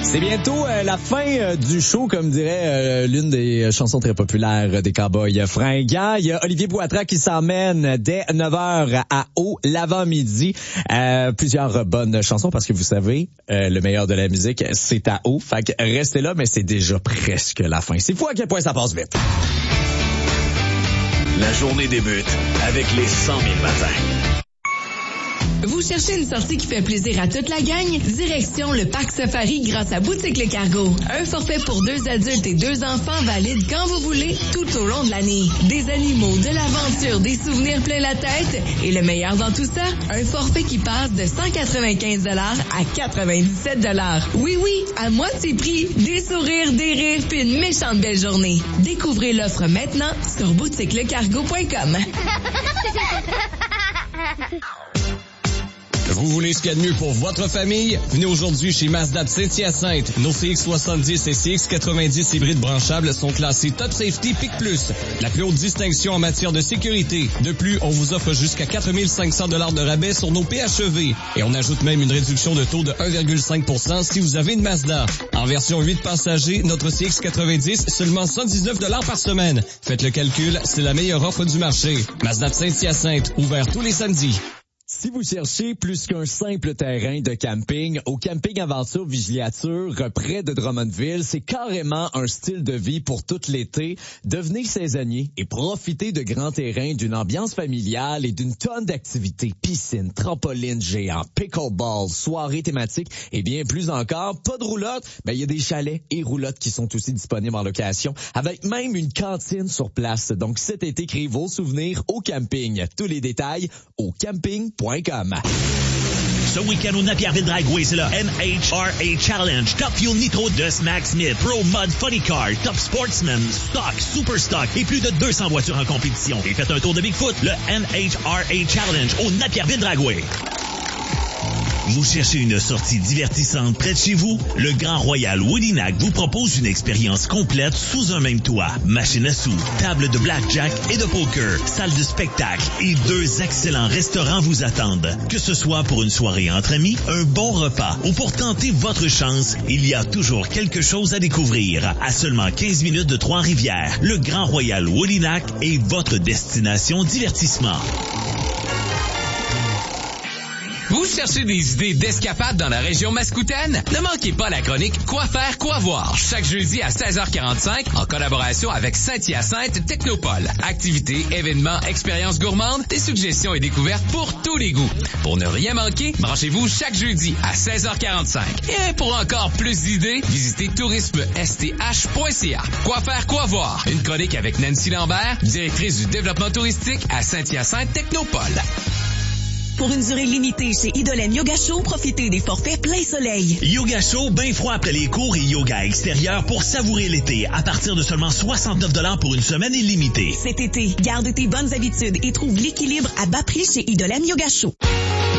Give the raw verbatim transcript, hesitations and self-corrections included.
C'est bientôt euh, la fin euh, du show, comme dirait euh, l'une des chansons très populaires des Cowboys fringants. Il y a Olivier Boitrat qui s'emmène dès neuf heures à Haut, l'avant-midi. Euh, plusieurs bonnes chansons parce que vous savez, euh, le meilleur de la musique, c'est à Haut. Fait que restez là, mais c'est déjà presque la fin. C'est fou à quel point ça passe vite. La journée débute avec les cent mille matins. Vous cherchez une sortie qui fait plaisir à toute la gang? Direction le Parc Safari grâce à Boutique Le Cargo. Un forfait pour deux adultes et deux enfants valide quand vous voulez, tout au long de l'année. Des animaux, de l'aventure, des souvenirs plein la tête. Et le meilleur dans tout ça, un forfait qui passe de cent quatre-vingt-quinze dollars à quatre-vingt-dix-sept dollars. Oui, oui, à moitié prix. Des sourires, des rires, puis une méchante belle journée. Découvrez l'offre maintenant sur boutique le cargo point com. Vous voulez ce qu'il y a de mieux pour votre famille? Venez aujourd'hui chez Mazda de Saint-Hyacinthe. Nos C X soixante-dix et C X quatre-vingt-dix hybrides branchables sont classés Top Safety Pic Plus. La plus haute distinction en matière de sécurité. De plus, on vous offre jusqu'à quatre mille cinq cents dollars de rabais sur nos P H E V. Et on ajoute même une réduction de taux de un virgule cinq pour cent si vous avez une Mazda. En version huit passagers, notre C X quatre-vingt-dix, seulement cent dix-neuf dollars par semaine. Faites le calcul, c'est la meilleure offre du marché. Mazda de Saint-Hyacinthe, ouvert tous les samedis. Si vous cherchez plus qu'un simple terrain de camping, au Camping Aventure Villégiature, près de Drummondville, c'est carrément un style de vie pour tout l'été. Devenez saisonnier et profitez de grands terrains, d'une ambiance familiale et d'une tonne d'activités. Piscine, trampoline géant, pickleball, soirées thématiques et bien plus encore. Pas de roulotte? Ben, il y a des chalets et roulottes qui sont aussi disponibles en location, avec même une cantine sur place. Donc cet été, créez vos souvenirs au camping. Tous les détails au camping point com. Ce week-end au Napierville Dragway, c'est le N H R A Challenge. Top Fuel Nitro de Smack Smith, Pro Mud Funny Car, Top Sportsman, Stock, Super Stock et plus de deux cents voitures en compétition. Et faites un tour de Bigfoot, le N H R A Challenge au Napierville Dragway. Vous cherchez une sortie divertissante près de chez vous? Le Grand Royal Woodinac vous propose une expérience complète sous un même toit. Machine à sous, table de blackjack et de poker, salle de spectacle et deux excellents restaurants vous attendent. Que ce soit pour une soirée entre amis, un bon repas ou pour tenter votre chance, il y a toujours quelque chose à découvrir. À seulement quinze minutes de Trois-Rivières, le Grand Royal Woodinac est votre destination divertissement. Vous cherchez des idées d'escapade dans la région mascoutaine? Ne manquez pas la chronique Quoi faire, quoi voir, chaque jeudi à seize heures quarante-cinq en collaboration avec Saint-Hyacinthe Technopole. Activités, événements, expériences gourmandes, des suggestions et découvertes pour tous les goûts. Pour ne rien manquer, branchez-vous chaque jeudi à seize heures quarante-cinq. Et pour encore plus d'idées, visitez tourisme s t h point c a. Quoi faire, quoi voir, une chronique avec Nancy Lambert, directrice du développement touristique à Saint-Hyacinthe Technopole. Pour une durée limitée chez Idolène Yoga Show, profitez des forfaits plein soleil. Yoga Show, bien froid après les cours et yoga extérieur pour savourer l'été à partir de seulement soixante-neuf dollars pour une semaine illimitée. Cet été, garde tes bonnes habitudes et trouve l'équilibre à bas prix chez Idolène Yoga Show.